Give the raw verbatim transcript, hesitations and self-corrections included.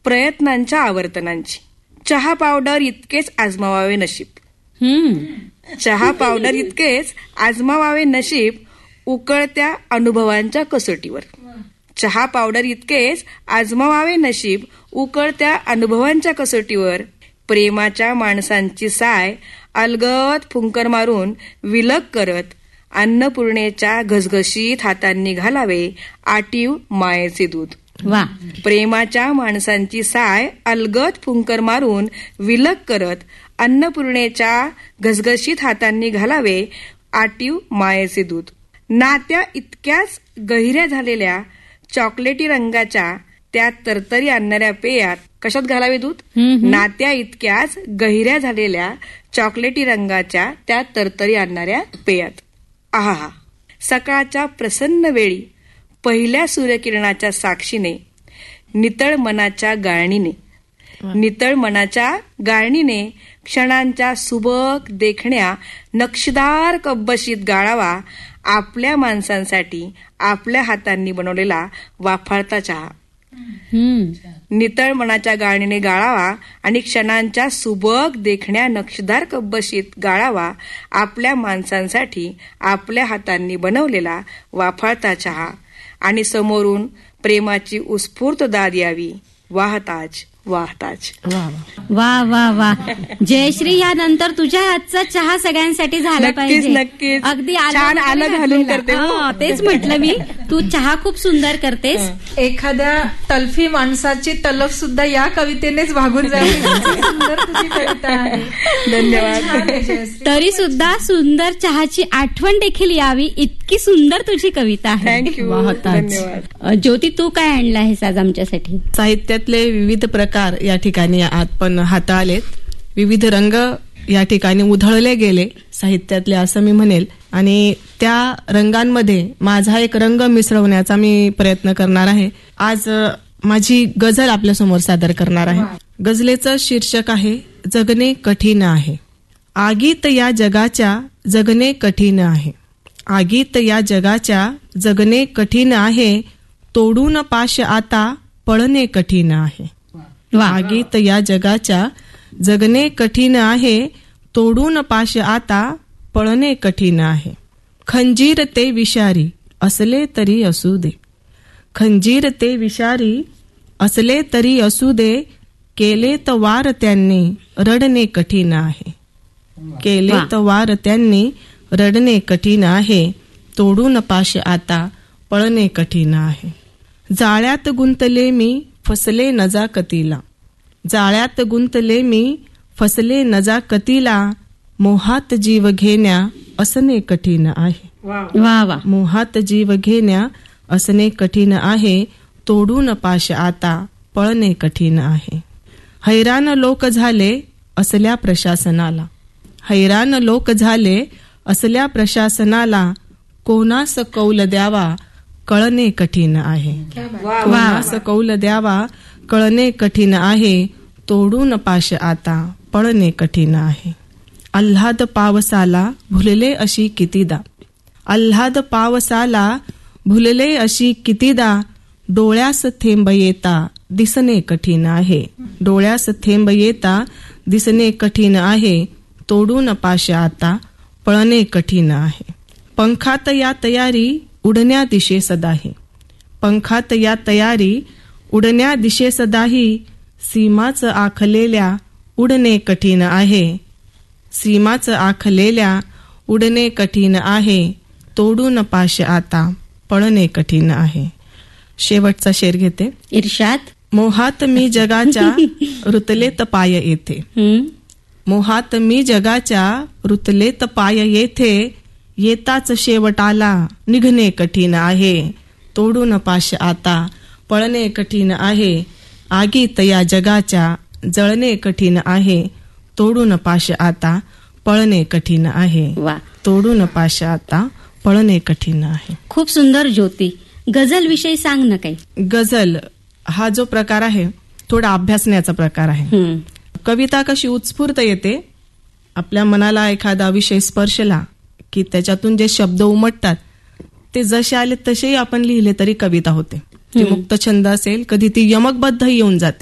प्रयत्नांच्या आवर्तनांची. चहा पावडर इतकेच आजमावावे नशीब. चहा पावडर इतकेच आजमावावे नशीब उकळत्या अनुभवांच्या कसोटीवर. चहा पावडर इतकेच आजमावावे नशीब उकळत्या अनुभवांच्या कसोटीवर. प्रेमाच्या माणसांची साय अलगद फुंकर मारून विलग करत अन्नपूर्णेच्या घसघशीत हातांनी घालावे आटीव मायेचे दूध. वा. प्रेमाच्या माणसांची साय अलगद फुंकर मारून विलग करत अन्नपूर्णेच्या घसघशीत हातांनी घालावे आटीव मायेचे दूध. नात्या इतक्याच गहिऱ्या झालेल्या चॉकलेटी रंगाच्या त्या तरतरी आणणाऱ्या पेयात कशात घालावे दूध? नात्या इतक्याच गहिऱ्या झालेल्या चॉकलेटी रंगाच्या त्या तरतरी आणणाऱ्या पेयात. आहा, सकाळच्या प्रसन्न वेळी पहिल्या सूर्यकिरणाच्या साक्षीने नितळ मनाच्या गाळणीने नितळ मनाच्या गाळणीने क्षणांच्या सुबक देखण्या नक्षीदार कब्बशीत गाळावा आपल्या माणसांसाठी आपल्या हातांनी बनवलेला वाफाळता चहा. नितळ मनाच्या गाळणीने गाळावा आणि क्षणांच्या सुबक देखण्या नक्षीदार कब्बशीत गाळावा आपल्या माणसांसाठी आपल्या हातांनी बनवलेला वाफाळता चहा. आणि समोरून प्रेमाची उत्स्फूर्त दाद यावी. वाहताज वाहताज. वा वा वा. जयश्री, यानंतर तुझ्या हातचा चहा सगळ्यांसाठी झाला पाहिजे. नक्कीच. अगदी छान आलं घालून करते. तेच म्हटलं मी, तू चहा खूप सुंदर करतेस. एखाद्या तल्फी माणसाची तलफ सुद्धा या कवितेनेच भागून जावी. सुंदर तुझी कविता आहे. धन्यवाद. तरी सुद्धा सुंदर चहाची आठवण देखील यावी इतकी सुंदर तुझी कविता आहे. थँक्यू. धन्यवाद. ज्योती, तू काय आणलं आहेस आज आमच्यासाठी? साहित्यातले विविध प्रकार या ठिकाणी आपण हाताळलेत. विविध रंग या ठिकाणी उधळले गेले साहित्यातले असं मी म्हणेल. आणि त्या रंगांमध्ये माझा एक रंग मिसळवण्याचा मी प्रयत्न करणार आहे. आज माझी गझल आपल्यासमोर सादर करणार आहे. गझलेचं शीर्षक आहे जगणे कठीण आहे. आगीत या जगाच्या जगणे कठीण आहे. आगीत या जगाच्या जगणे कठीण आहे. तोडून पाश आता पळणे कठीण आहे. आगीत या जगाच्या जगणे कठीण आहे. तोडून पाश आता पळणे कठीण आहे. खंजीर ते विषारी असले तरी असू दे. खंजीर ते विषारी असले तरी असू दे. केले तर वार त्यांनी रडणे कठीण आहे. केले तर वार त्यांनी रडणे कठीण आहे. तोडून पाश आता पळणे कठीण आहे. जाळ्यात गुंतले मी फसले नजाकतीला. जाळ्यात गुंतले मी फसले नजाकतीला. मोहात जीव घेण्या असणे कठीण आहे. वा वा. मोहात जीव घेण्या असणे कठीण आहे. तोडून पाश आता पळणे कठीण आहे. हैराण लोक झाले असल्या प्रशासनाला. हैराण लोक झाले असल्या प्रशासनाला. कोणास कौल द्यावा कळणे कठीण आहे. कोणास कौल द्यावा कळणे कठीण आहे. तोडून पाश आता पळणे कठीण आहे. आल्हाद पावसाला भुलले अशी कितीदा. आल्हाद पावसाला भुलले अशी कितीदा. डोळ्यास थेंब येता दिसणे कठीण आहे. डोळ्यास थेंब येता दिसणे कठीण आहे. तोडून पाश आता पळणे कठीण आहे. पंखात या तयारी उडण्या दिशे सदाही. पंखात या तयारी उडण्या दिशे सदाही. सीमाच आखलेल्या उडणे कठीण आहे. सीमाच आखलेल्या उडणे कठीण आहे. तोडून पाश आता पळणे कठीण आहे. शेवटचा शेर घेते. इर्शाद. मोहात मी जगाच्या रुतलेत पाय येथे. मोहात मी जगाच्या रुतलेत पाय येथे. येताच शेवटाला निघणे कठीण आहे. तोडून पाश आता पळणे कठीण आहे. आगीत या जगाच्या जळणे कठीण आहे. तोडून पाश आता पळणे कठीण आहे. वा. तोडून पाश आता पळणे कठीण आहे. खूप सुंदर. ज्योती, गझल विषयी सांग ना काही. गझल हा जो प्रकार आहे थोडा अभ्यासण्याचा प्रकार आहे. कविता कशी उत्स्फूर्त येते. आपल्या मनाला एखादा विषय स्पर्शला की त्याच्यातून जे शब्द उमटतात ते जसे आले तसेही आपण लिहिले तरी कविता होते. ती मुक्त छंद असेल, कधी ती यमकबद्ध येऊन जाते.